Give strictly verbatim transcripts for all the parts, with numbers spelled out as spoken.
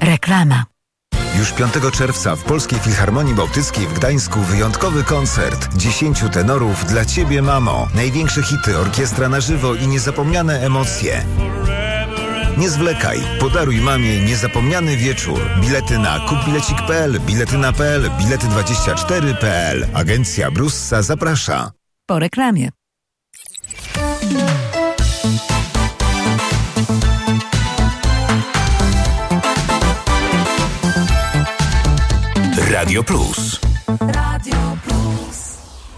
Reklama. Już piątego czerwca w Polskiej Filharmonii Bałtyckiej w Gdańsku wyjątkowy koncert. Dziesięciu tenorów dla Ciebie, mamo. Największe hity, orkiestra na żywo i niezapomniane emocje. Nie zwlekaj. Podaruj mamie niezapomniany wieczór. Bilety na kupbilecik kropka p l, bilety na p l, bilety dwadzieścia cztery kropka p l. Agencja Brussa zaprasza. Po reklamie. Radio Plus. Radio Plus.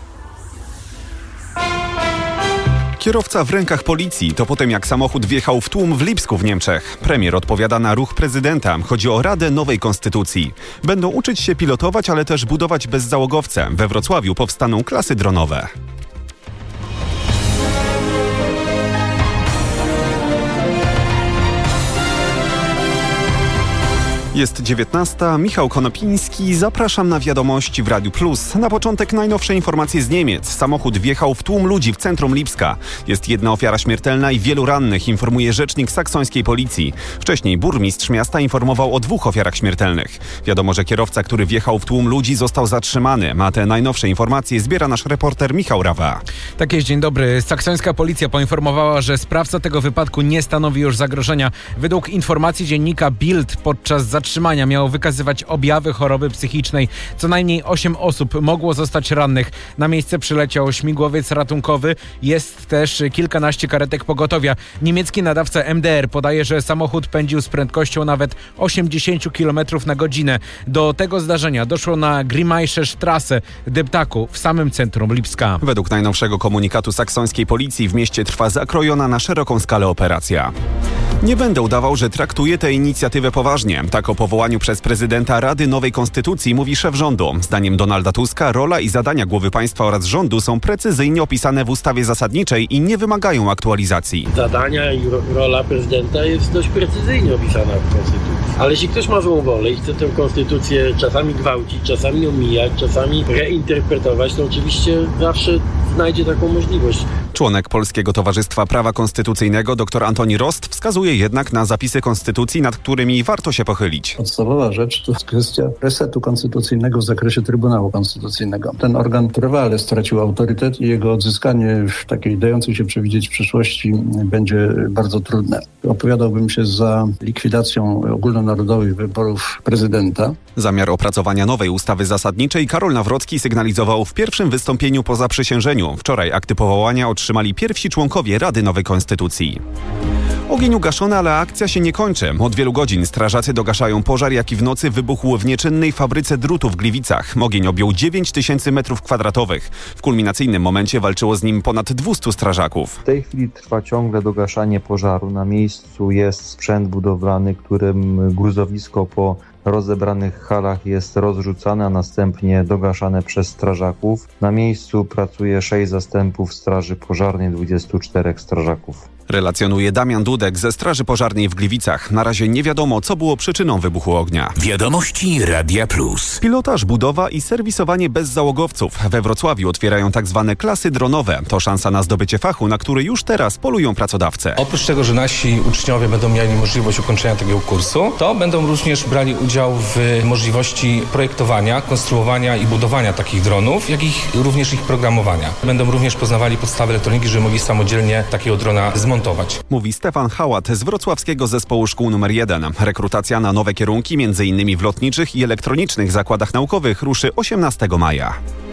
Kierowca w rękach policji. To po tym, jak samochód wjechał w tłum w Lipsku w Niemczech. Premier odpowiada na ruch prezydenta. Chodzi o Radę Nowej Konstytucji. Będą uczyć się pilotować, ale też budować bezzałogowce. We Wrocławiu powstaną klasy dronowe. Jest dziewiętnasta. Michał Konopiński. Zapraszam na wiadomości w Radiu Plus. Na początek najnowsze informacje z Niemiec. Samochód wjechał w tłum ludzi w centrum Lipska. Jest jedna ofiara śmiertelna i wielu rannych, informuje rzecznik saksońskiej policji. Wcześniej burmistrz miasta informował o dwóch ofiarach śmiertelnych. Wiadomo, że kierowca, który wjechał w tłum ludzi, został zatrzymany. A te najnowsze informacje zbiera nasz reporter Michał Rawa. Tak jest, dzień dobry. Saksońska policja poinformowała, że sprawca tego wypadku nie stanowi już zagrożenia. Według informacji dziennika Bild podczas zatrzymania Zatrzymania miało wykazywać objawy choroby psychicznej. Co najmniej osiem osób mogło zostać rannych. Na miejsce przyleciał śmigłowiec ratunkowy. Jest też kilkanaście karetek pogotowia. Niemiecki nadawca M D R podaje, że samochód pędził z prędkością nawet osiemdziesiąt kilometrów na godzinę. Do tego zdarzenia doszło na Grimmaische Straße, deptaku w samym centrum Lipska. Według najnowszego komunikatu saksońskiej policji w mieście trwa zakrojona na szeroką skalę operacja. Nie będę udawał, że traktuję tę inicjatywę poważnie. Tak o powołaniu przez prezydenta Rady Nowej Konstytucji mówi szef rządu. Zdaniem Donalda Tuska rola i zadania głowy państwa oraz rządu są precyzyjnie opisane w ustawie zasadniczej i nie wymagają aktualizacji. Zadania i ro- rola prezydenta jest dość precyzyjnie opisana w Konstytucji. Ale jeśli ktoś ma złą wolę i chce tę Konstytucję czasami gwałcić, czasami omijać, czasami reinterpretować, to oczywiście zawsze znajdzie taką możliwość. Członek Polskiego Towarzystwa Prawa Konstytucyjnego dr Antoni Rost wskazuje jednak na zapisy Konstytucji, nad którymi warto się pochylić. Podstawowa rzecz to jest kwestia resetu konstytucyjnego w zakresie Trybunału Konstytucyjnego. Ten organ trwale stracił autorytet i jego odzyskanie w takiej dającej się przewidzieć przyszłości będzie bardzo trudne. Opowiadałbym się za likwidacją ogólnonarodowych wyborów prezydenta. Zamiar opracowania nowej ustawy zasadniczej Karol Nawrocki sygnalizował w pierwszym wystąpieniu po zaprzysiężeniu. Wczoraj akty powołania otrzymali pierwsi członkowie Rady Nowej Konstytucji. Ogień ugaszony, ale akcja się nie kończy. Od wielu godzin strażacy dogaszają pożar, jaki w nocy wybuchł w nieczynnej fabryce drutu w Gliwicach. Ogień objął dziewięć tysięcy metrów kwadratowych. W kulminacyjnym momencie walczyło z nim ponad dwieście strażaków. W tej chwili trwa ciągle dogaszanie pożaru. Na miejscu jest sprzęt budowlany, którym gruzowisko po rozebranych halach jest rozrzucane, a następnie dogaszane przez strażaków. Na miejscu pracuje sześć zastępów straży pożarnej, dwudziestu czterech strażaków. Relacjonuje Damian Dudek ze Straży Pożarnej w Gliwicach. Na razie nie wiadomo, co było przyczyną wybuchu ognia. Wiadomości Radia Plus. Pilotaż, budowa i serwisowanie bezzałogowców. We Wrocławiu otwierają tak zwane klasy dronowe. To szansa na zdobycie fachu, na który już teraz polują pracodawcy. Oprócz tego, że nasi uczniowie będą mieli możliwość ukończenia tego kursu, to będą również brali udział w możliwości projektowania, konstruowania i budowania takich dronów, jak i również ich programowania. Będą również poznawali podstawy elektroniki, żeby mogli samodzielnie takiego drona zmontować. Mówi Stefan Hałat z wrocławskiego zespołu szkół numer jeden. Rekrutacja na nowe kierunki, między innymi w lotniczych i elektronicznych zakładach naukowych, ruszy osiemnastego maja.